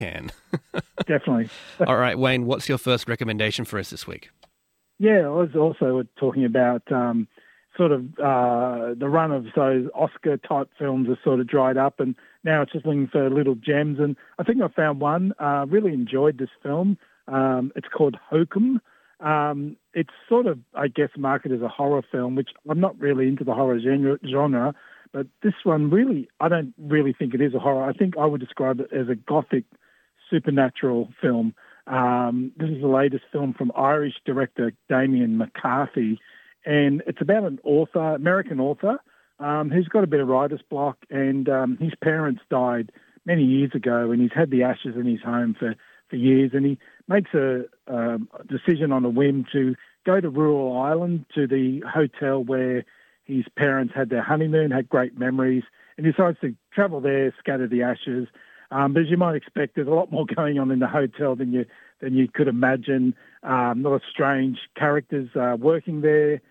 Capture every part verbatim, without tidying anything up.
can. Definitely. All right, Wayne, what's your first recommendation for us this week? Yeah, I was also talking about um, sort of uh, the run of those Oscar-type films has sort of dried up, and now it's just looking for little gems. And I think I found one. Uh, really enjoyed this film. Um, it's called Hokum. Um, it's sort of, I guess, marketed as a horror film, which I'm not really into the horror genre, genre, but this one really, I don't really think it is a horror. I think I would describe it as a gothic supernatural film. Um, this is the latest film from Irish director Damien McCarthy, and it's about an author, American author, um, who's got a bit of writer's block, and um, his parents died many years ago, and he's had the ashes in his home for, for years, and he makes a, a decision on a whim to go to rural Ireland, to the hotel where his parents had their honeymoon, had great memories, and decides to travel there, scatter the ashes. Um, but as you might expect, there's a lot more going on in the hotel than you than you could imagine. Um, a lot of strange characters uh, working there.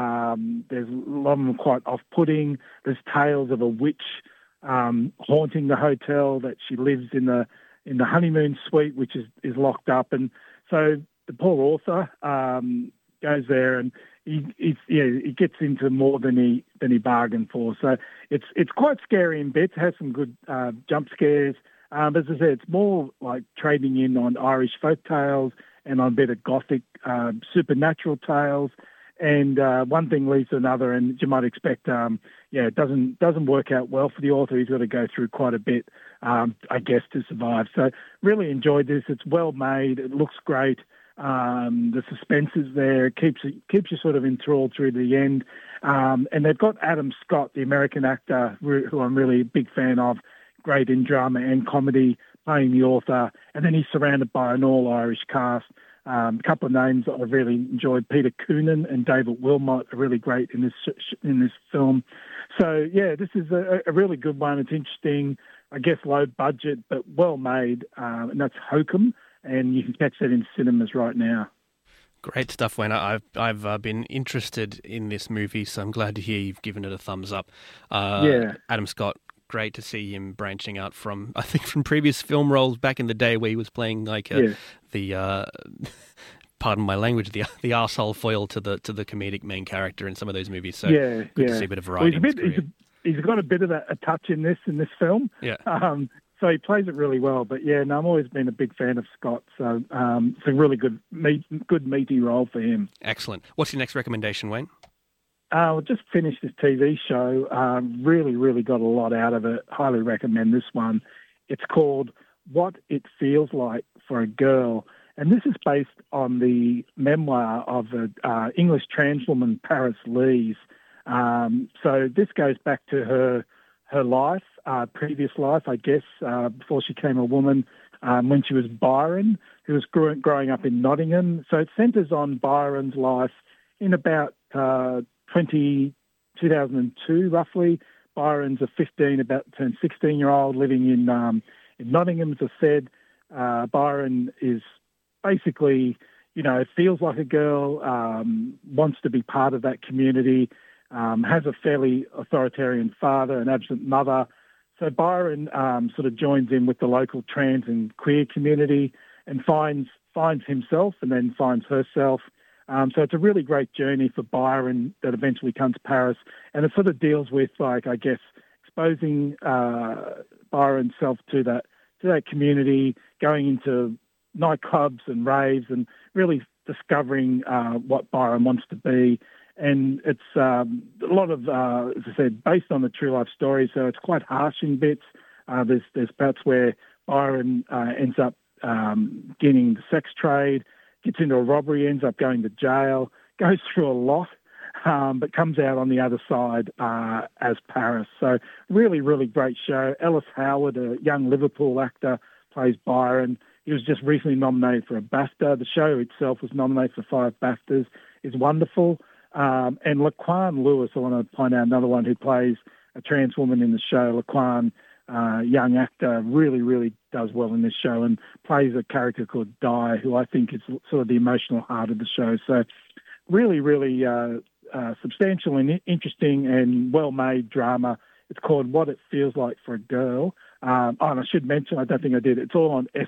Um, there's a lot of them quite off-putting. There's tales of a witch um, haunting the hotel, that she lives in the in the honeymoon suite, which is, is locked up. And so the poor author um, goes there, and he, he, yeah, he gets into more than he than he bargained for. So it's it's quite scary in bits. It has some good uh, jump scares. Um, as I said, it's more like trading in on Irish folk tales and on a bit of gothic uh, supernatural tales. And uh, one thing leads to another, and you might expect, um, yeah, it doesn't doesn't work out well for the author. He's got to go through quite a bit, um, I guess, to survive. So really enjoyed this. It's well made. It looks great. Um, the suspense is there. It keeps keeps you sort of enthralled through to the end. Um, and they've got Adam Scott, the American actor, who I'm really a big fan of, great in drama and comedy, playing the author. And then he's surrounded by an all-Irish cast. Um, a couple of names that I've really enjoyed: Peter Coonan and David Wilmot are really great in this in this film. So yeah, this is a, a really good one. It's interesting, I guess, low budget but well made, uh, and that's Hokum, and you can catch that in cinemas right now. Great stuff, Wayne. I've I've uh, been interested in this movie, so I'm glad to hear you've given it a thumbs up. Uh, yeah, Adam Scott. Great to see him branching out from, I think, from previous film roles back in the day where he was playing like a, yeah. the, uh, pardon my language, the the arsehole foil to the to the comedic main character in some of those movies. So yeah, good yeah. to see a bit of variety. Well, he's, a bit, he's, a, he's got a bit of a, a touch in this in this film. Yeah. Um, so he plays it really well. But yeah, no, I've always been a big fan of Scott. So um, it's a really good, meat, good meaty role for him. Excellent. What's your next recommendation, Wayne? Uh, I just finished this T V show. Um, really, really got a lot out of it. Highly recommend this one. It's called What It Feels Like for a Girl. And this is based on the memoir of an uh, English trans woman, Paris Lees. Um, so this goes back to her her life, uh, previous life, I guess, uh, before she became a woman, um, when she was Byron, who was grew- growing up in Nottingham. So it centres on Byron's life in about uh, twenty, two thousand two, roughly. Byron's a fifteen, about to turn sixteen-year-old living in, um, in Nottingham, as I said. Uh, Byron is basically, you know, feels like a girl, um, wants to be part of that community, um, has a fairly authoritarian father, an absent mother. So Byron um, sort of joins in with the local trans and queer community and finds finds himself and then finds herself. Um, so it's a really great journey for Byron that eventually comes to Paris, and it sort of deals with, like, I guess, exposing uh, Byron's self to that to that community, going into nightclubs and raves, and really discovering uh, what Byron wants to be. And it's um, a lot of, uh, as I said, based on the true life story, so it's quite harsh in bits. Uh, there's there's parts where Byron uh, ends up um, getting the sex trade, gets into a robbery, ends up going to jail, goes through a lot, um, but comes out on the other side uh, as Paris. So really, really great show. Ellis Howard, a young Liverpool actor, plays Byron. He was just recently nominated for a BAFTA. The show itself was nominated for five BAFTAs. It's wonderful. Um, and Laquan Lewis, I want to point out another one who plays a trans woman in the show. Laquan, uh, young actor, really, really does well in this show and plays a character called Di, who I think is sort of the emotional heart of the show. So really, really uh, uh, substantial and interesting and well-made drama. It's called What It Feels Like for a Girl. Um, oh, and I should mention, I don't think I did, it's all on S